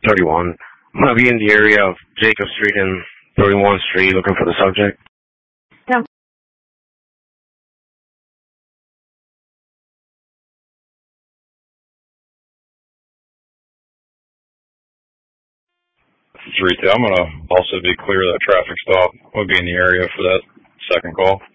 31. I'm going to be in the area of Jacob Street and 31st Street looking for the subject. Yeah. It's retail. I'm going to also be clear that traffic stop. We'll be in the area for that second call.